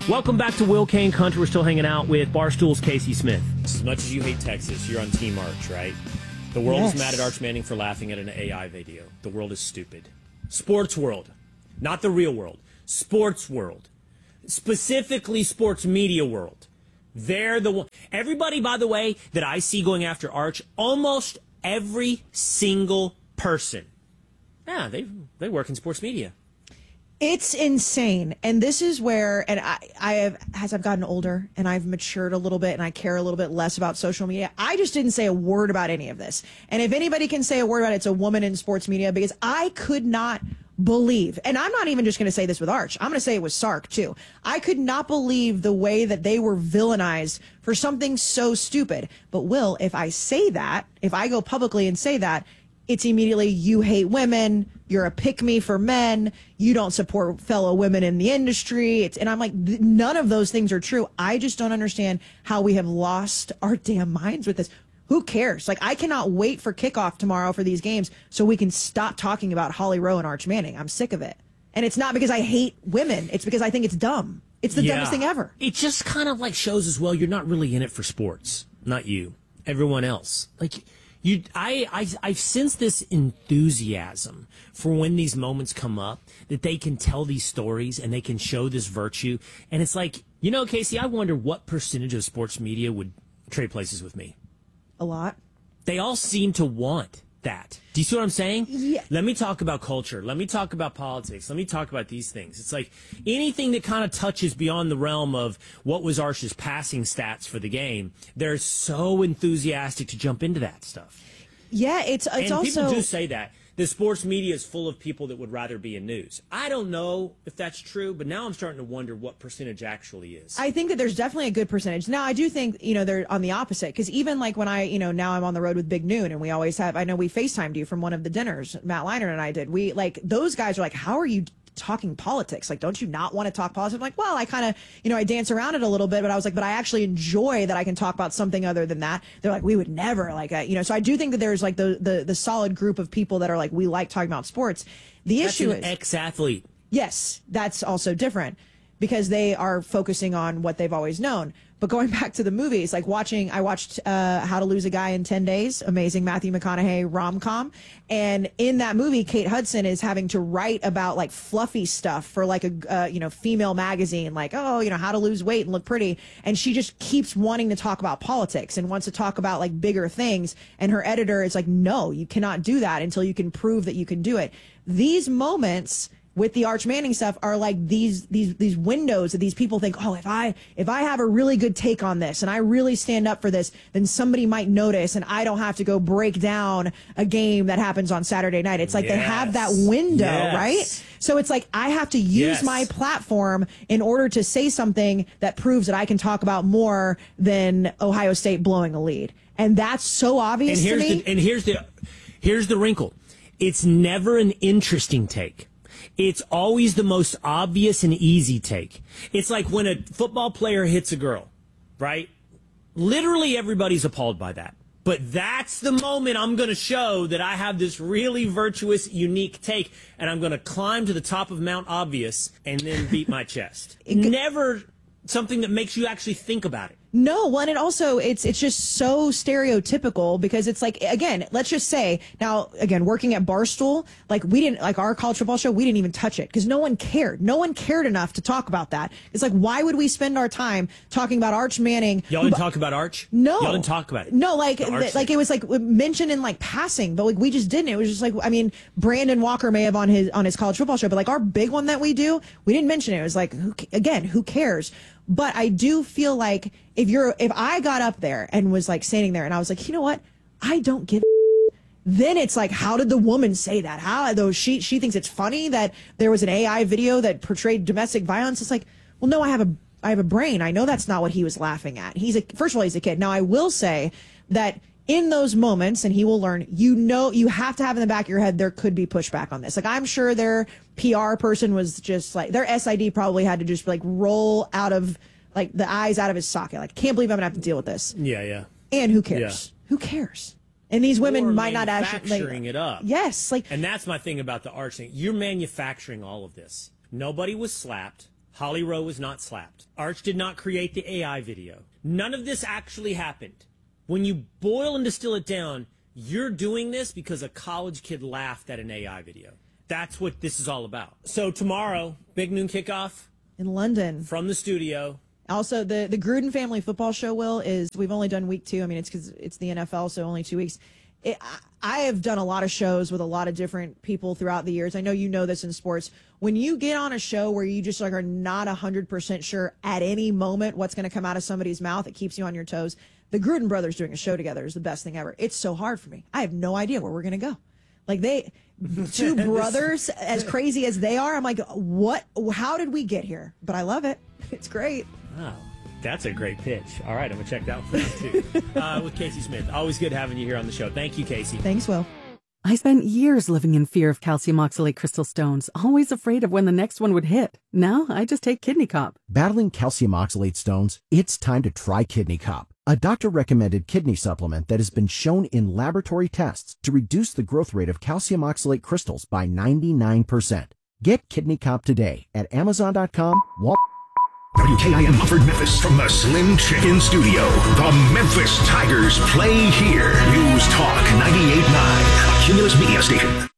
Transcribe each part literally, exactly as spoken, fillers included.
Welcome back to Will Kane Country. We're still hanging out with Barstool's Casey Smith. As much as you hate Texas, you're on Team Arch, right? The world Yes. is mad at Arch Manning for laughing at an A I video. The world is stupid. Sports world, not the real world. Sports world, specifically sports media world. They're the one. Everybody, by the way, that I see going after Arch, almost every single person, yeah, they they work in sports media. It's insane. And this is where, and I, I have, as I've gotten older and I've matured a little bit and I care a little bit less about social media, I just didn't say a word about any of this. And if anybody can say a word about it, it's a woman in sports media, because I could not believe, and I'm not even just going to say this with Arch, I'm going to say it with Sark too. I could not believe the way that they were villainized for something so stupid. But Will, if I say that, if I go publicly and say that, it's immediately, you hate women, you're a pick-me for men, you don't support fellow women in the industry. It's, and I'm like, th- none of those things are true. I just don't understand how we have lost our damn minds with this. Who cares? Like, I cannot wait for kickoff tomorrow for these games so we can stop talking about Holly Rowe and Arch Manning. I'm sick of it. And it's not because I hate women. It's because I think it's dumb. It's the Yeah. dumbest thing ever. It just kind of like shows as well, you're not really in it for sports. Not you. Everyone else. Like, you, I, I, I've sensed this enthusiasm for when these moments come up, that they can tell these stories and they can show this virtue. And it's like, you know, Casey, I wonder what percentage of sports media would trade places with me. A lot. They all seem to want that. Do you see what I'm saying? Yeah. Let me talk about culture. Let me talk about politics. Let me talk about these things. It's like anything that kind of touches beyond the realm of what was Arch's passing stats for the game, they're so enthusiastic to jump into that stuff. Yeah, it's it's and also... people do say that. The sports media is full of people that would rather be in news. I don't know if that's true, but now I'm starting to wonder what percentage actually is. I think that there's definitely a good percentage. Now, I do think, you know, they're on the opposite, because even like when I, you know, now I'm on the road with Big Noon, and we always have, I know we FaceTimed you from one of the dinners, Matt Leinart and I did. We, like, those guys are like, how are you talking politics? Like, don't you not want to talk politics? I'm like, well, I kind of, you know, I dance around it a little bit, but I was like, but I actually enjoy that I can talk about something other than that. They're like, we would never, like, uh, you know, so I do think that there's like the, the, the solid group of people that are like, we like talking about sports. The That's issue an is, ex-athlete. yes, that's also different, because they are focusing on what they've always known. But going back to the movies, like watching, I watched uh, How to Lose a Guy in ten days, amazing Matthew McConaughey rom-com. And in that movie, Kate Hudson is having to write about like fluffy stuff for like a, uh, you know, female magazine, like, oh, you know, how to lose weight and look pretty. And she just keeps wanting to talk about politics and wants to talk about like bigger things. And her editor is like, no, you cannot do that until you can prove that you can do it. These moments with the Arch Manning stuff are like these these these windows that these people think, oh, if I if I have a really good take on this and I really stand up for this, then somebody might notice and I don't have to go break down a game that happens on Saturday night. It's like Yes. they have that window, Yes. right? So it's like I have to use Yes. my platform in order to say something that proves that I can talk about more than Ohio State blowing a lead. And that's so obvious And here's to me. the and here's the here's the wrinkle. It's never an interesting take. It's always the most obvious and easy take. It's like when a football player hits a girl, right? Literally everybody's appalled by that. But that's the moment I'm going to show that I have this really virtuous, unique take, and I'm going to climb to the top of Mount Obvious and then beat my chest. Never something that makes you actually think about it. No, one, and also it's it's just so stereotypical, because it's like, again, let's just say now, again, working at Barstool, like we didn't, like our college football show, we didn't even touch it because no one cared. No one cared enough to talk about that. It's like, why would we spend our time talking about Arch Manning? Y'all didn't talk about Arch? No. Y'all didn't talk about it? No, like, The Arch th- like thing. it was like mentioned in like passing, but like we just didn't. It was just like, I mean, Brandon Walker may have on his on his college football show, but like our big one that we do, we didn't mention it. It was like, who, ca- again, who cares? But I do feel like if you're, if I got up there and was like standing there and I was like, you know what, I don't give a, then it's like, how did the woman say that? How, though she she thinks it's funny that there was an A I video that portrayed domestic violence. It's like, well, no, I have a I have a brain. I know that's not what he was laughing at. He's a, first of all, he's a kid. Now I will say that in those moments, and he will learn, you know, you have to have in the back of your head, there could be pushback on this. Like, I'm sure their P R person was just like, their S I D probably had to just like roll out of like the eyes out of his socket. Like, can't believe I'm gonna have to deal with this. Yeah, yeah. And who cares? Yeah. Who cares? And these women Or might not actually manufacturing like, it up. Yes, like, And that's my thing about the Arch thing. You're manufacturing all of this. Nobody was slapped. Holly Rowe was not slapped. Arch did not create the A I video. None of this actually happened. When you boil and distill it down, you're doing this because a college kid laughed at an A I video. That's what this is all about. So tomorrow, big noon kickoff. In London. From the studio. Also, the, the Gruden Family Football Show, Will, is we've only done week two. I mean, it's because it's the N F L, so only two weeks. It, I, I have done a lot of shows with a lot of different people throughout the years. I know you know this in sports. When you get on a show where you just like are not one hundred percent sure at any moment what's going to come out of somebody's mouth, it keeps you on your toes. The Gruden brothers doing a show together is the best thing ever. It's so hard for me. I have no idea where we're going to go. Like they, two brothers, as crazy as they are, I'm like, what? How did we get here? But I love it. It's great. Wow. That's a great pitch. All right, I'm going to check that one out, too. uh, with Casey Smith. Always good having you here on the show. Thank you, Casey. Thanks, Will. I spent years living in fear of calcium oxalate crystal stones, always afraid of when the next one would hit. Now I just take Kidney Cop. Battling calcium oxalate stones? It's time to try Kidney Cop, a doctor-recommended kidney supplement that has been shown in laboratory tests to reduce the growth rate of calcium oxalate crystals by ninety-nine percent. Get Kidney Cop today at Amazon dot com, Walmart. W K I M Hufford Memphis from the Slim Chicken Studio. The Memphis Tigers play here. News Talk ninety-eight point nine, a Cumulus Media station.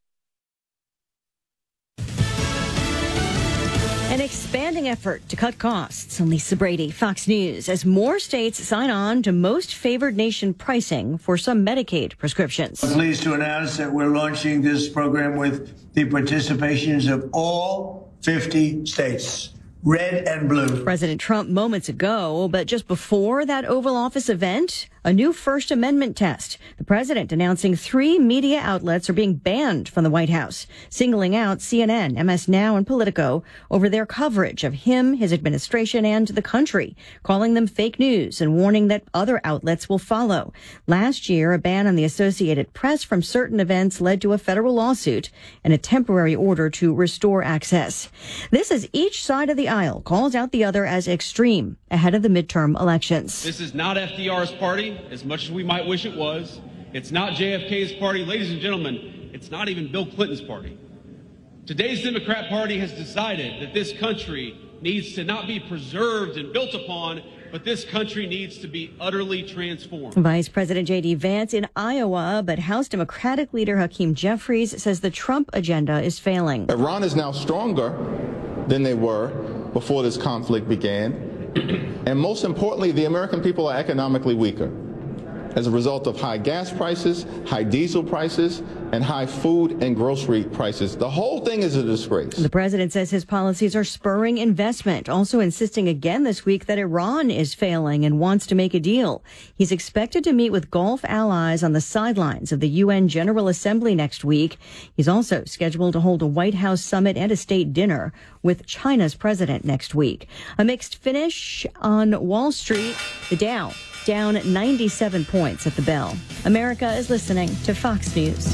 An expanding effort to cut costs. Lisa Brady, Fox News, as more states sign on to most favored nation pricing for some Medicaid prescriptions. I'm pleased to announce that we're launching this program with the participations of all fifty states. Red and blue. President Trump moments ago, but just before that Oval Office event, a new First Amendment test. The president announcing three media outlets are being banned from the White House, singling out C N N, M S Now, and Politico over their coverage of him, his administration, and the country, calling them fake news and warning that other outlets will follow. Last year, a ban on the Associated Press from certain events led to a federal lawsuit and a temporary order to restore access. This is each side of the aisle calls out the other as extreme ahead of the midterm elections. This is not F D R's party, as much as we might wish it was. It's not J F K's party. Ladies and gentlemen, it's not even Bill Clinton's party. Today's Democrat Party has decided that this country needs to not be preserved and built upon, but this country needs to be utterly transformed. Vice President J D Vance in Iowa, but House Democratic leader Hakeem Jeffries says the Trump agenda is failing. Iran is now stronger than they were before this conflict began. And most importantly, the American people are economically weaker as a result of high gas prices, high diesel prices, and high food and grocery prices. The whole thing is a disgrace. The president says his policies are spurring investment, also insisting again this week that Iran is failing and wants to make a deal. He's expected to meet with Gulf allies on the sidelines of the U N General Assembly next week. He's also scheduled to hold a White House summit and a state dinner with China's president next week. A mixed finish on Wall Street. The Dow down ninety-seven points at the bell. America is listening to Fox News.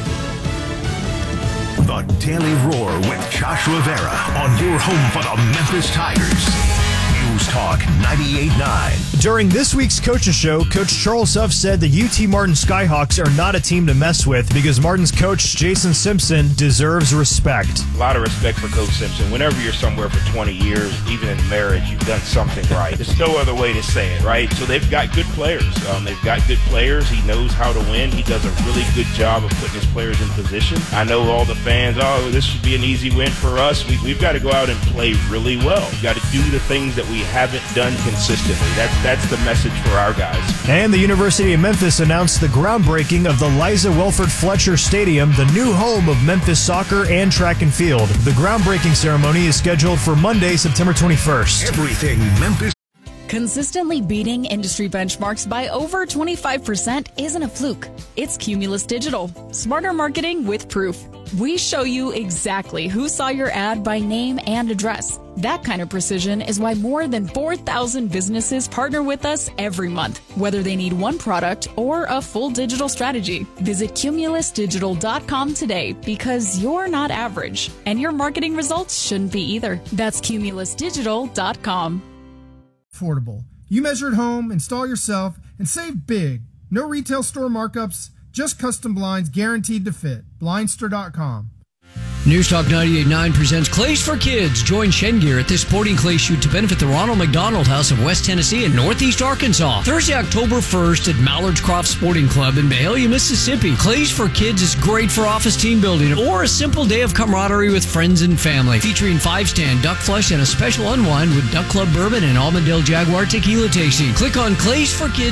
The Daily Roar with Josh Rivera on your home for the Memphis Tigers. News Talk ninety-eight point nine. During this week's Coach's Show, Coach Charles Huff said the U T Martin Skyhawks are not a team to mess with because Martin's coach, Jason Simpson, deserves respect. A lot of respect for Coach Simpson. Whenever you're somewhere for twenty years, even in marriage, you've done something right. There's no other way to say it, right? So they've got good players. Um, they've got good players. He knows how to win. He does a really good job of putting his players in position. I know all the fans, oh, this should be an easy win for us. We, we've got to go out and play really well. We've got to do the things that we haven't done consistently. That's that's the message for our guys. And the University of Memphis announced the groundbreaking of the Liza Welford Fletcher Stadium, the new home of Memphis soccer and track and field. The groundbreaking ceremony is scheduled for Monday, September twenty-first. Everything Memphis. Consistently beating industry benchmarks by over twenty-five percent isn't a fluke. It's Cumulus Digital. Smarter marketing with proof. We show you exactly who saw your ad by name and address. That kind of precision is why more than four thousand businesses partner with us every month, whether they need one product or a full digital strategy. Visit cumulus digital dot com today because you're not average, and your marketing results shouldn't be either. That's cumulus digital dot com. Affordable. You measure at home, install yourself, and save big. No retail store markups, just custom blinds guaranteed to fit. Blindster dot com. News Talk ninety-eight point nine presents Clays for Kids. Join Shengear at this sporting clay shoot to benefit the Ronald McDonald House of West Tennessee and Northeast Arkansas. Thursday, October first at Mallard's Croft Sporting Club in Mahalia, Mississippi. Clays for Kids is great for office team building or a simple day of camaraderie with friends and family. Featuring five-stand duck flush and a special unwind with Duck Club Bourbon and Almondale Jaguar Tequila tasting. Click on Clays for Kids